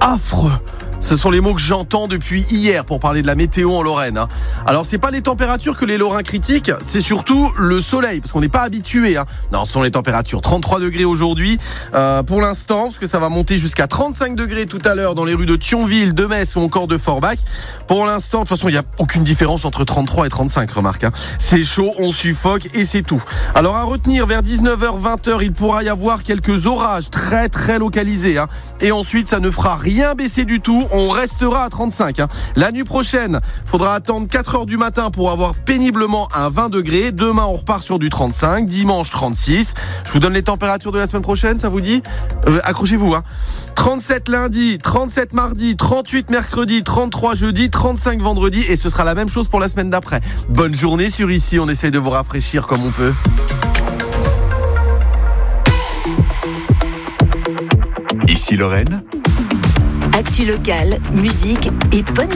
Affreux. Ce sont les mots que j'entends depuis hier pour parler de la météo en Lorraine. Alors, c'est pas les températures que les Lorrains critiquent, c'est surtout le soleil, parce qu'on n'est pas habitué. Non, ce sont les températures. 33 degrés aujourd'hui pour l'instant, parce que ça va monter jusqu'à 35 degrés tout à l'heure dans les rues de Thionville, de Metz ou encore de Forbach. Pour l'instant, de toute façon, il n'y a aucune différence entre 33 et 35, remarque. C'est chaud, on suffoque et c'est tout. Alors, à retenir, vers 19h, 20h, il pourra y avoir quelques orages très très localisés. Et ensuite, ça ne fera rien baisser du tout. On restera à 35. La nuit prochaine, faudra attendre 4h du matin pour avoir péniblement un 20 degrés. Demain, on repart sur du 35. Dimanche, 36. Je vous donne les températures de la semaine prochaine, ça vous dit ? Accrochez-vous. 37 lundi, 37 mardi, 38 mercredi, 33 jeudi, 35 vendredi. Et ce sera la même chose pour la semaine d'après. Bonne journée sur Ici. On essaye de vous rafraîchir comme on peut. Ici Lorraine. Actu locale, musique et bonne